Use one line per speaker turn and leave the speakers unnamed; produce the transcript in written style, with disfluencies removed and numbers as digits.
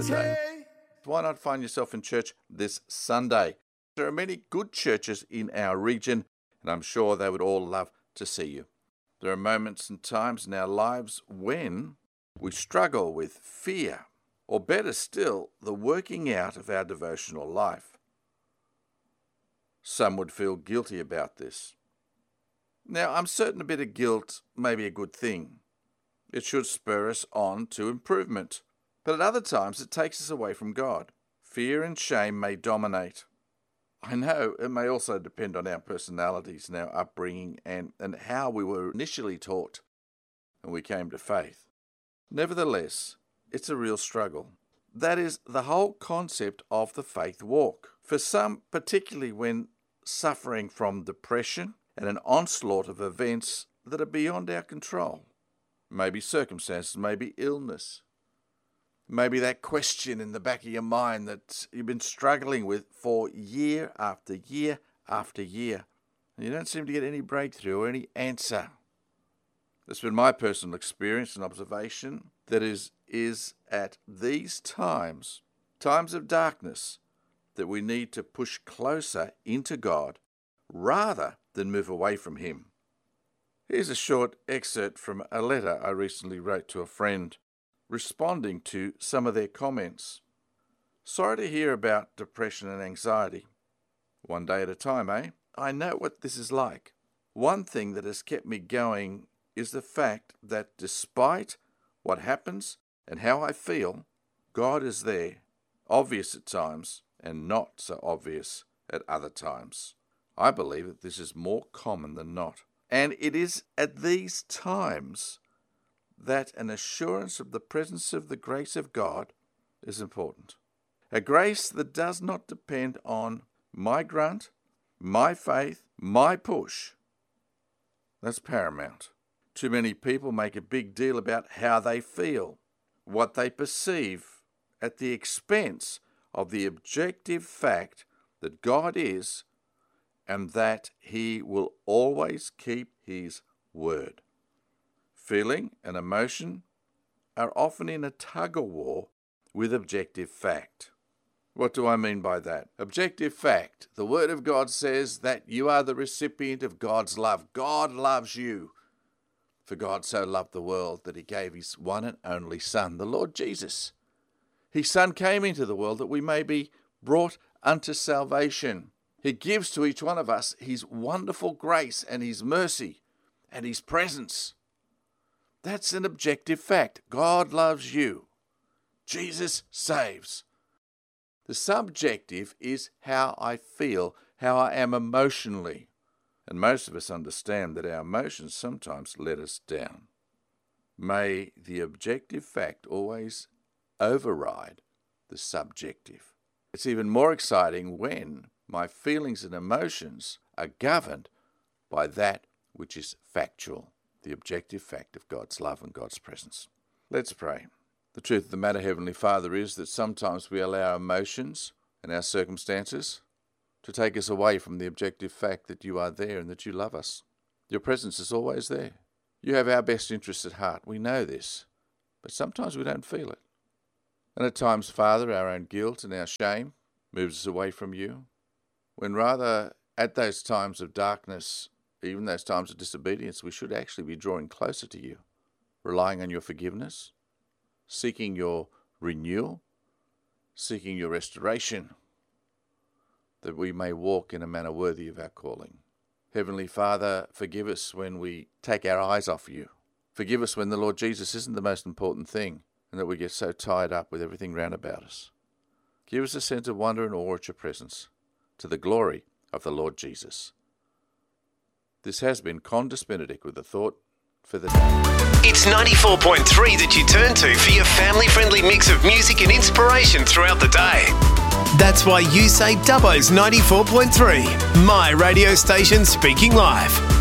Sunday. Why not find yourself in church this Sunday? There are many good churches in our region, and I'm sure they would all love to see you. There are moments and times in our lives when we struggle with fear, or better still, the working out of our devotional life. Some would feel guilty about this. Now, I'm certain a bit of guilt may be a good thing. It should spur us on to improvement. But at other times, it takes us away from God. Fear and shame may dominate. I know it may also depend on our personalities and our upbringing and how we were initially taught when we came to faith. Nevertheless, it's a real struggle. That is the whole concept of the faith walk. For some, particularly when suffering from depression and an onslaught of events that are beyond our control. Maybe circumstances, maybe illness. Maybe that question in the back of your mind that you've been struggling with for year after year after year. And you don't seem to get any breakthrough or any answer. That's been my personal experience and observation. That is at these times of darkness, that we need to push closer into God rather than move away from Him. Here's a short excerpt from a letter I recently wrote to a friend, responding to some of their comments. Sorry to hear about depression and anxiety. One day at a time, eh? I know what this is like. One thing that has kept me going is the fact that despite what happens and how I feel, God is there, obvious at times and not so obvious at other times. I believe that this is more common than not. And it is at these times that an assurance of the presence of the grace of God is important. A grace that does not depend on my grunt, my faith, my push. That's paramount. Too many people make a big deal about how they feel, what they perceive, at the expense of the objective fact that God is and that He will always keep His word. Feeling and emotion are often in a tug-of-war with objective fact. What do I mean by that? Objective fact. The Word of God says that you are the recipient of God's love. God loves you. For God so loved the world that He gave His one and only Son, the Lord Jesus. His Son came into the world that we may be brought unto salvation. He gives to each one of us His wonderful grace and His mercy and His presence. That's an objective fact. God loves you. Jesus saves. The subjective is how I feel, how I am emotionally. And most of us understand that our emotions sometimes let us down. May the objective fact always override the subjective. It's even more exciting when my feelings and emotions are governed by that which is factual, the objective fact of God's love and God's presence. Let's pray. The truth of the matter, Heavenly Father, is that sometimes we allow our emotions and our circumstances to take us away from the objective fact that you are there and that you love us. Your presence is always there. You have our best interests at heart. We know this, but sometimes we don't feel it. And at times, Father, our own guilt and our shame moves us away from you, when rather at those times of darkness, even those times of disobedience, we should actually be drawing closer to you, relying on your forgiveness, seeking your renewal, seeking your restoration, that we may walk in a manner worthy of our calling. Heavenly Father, forgive us when we take our eyes off you. Forgive us when the Lord Jesus isn't the most important thing and that we get so tied up with everything round about us. Give us a sense of wonder and awe at your presence, to the glory of the Lord Jesus. This has been Condis Benedict with a thought for the day.
It's 94.3 that you turn to for your family-friendly mix of music and inspiration throughout the day. That's why you say Dubbo's 94.3, my radio station speaking live.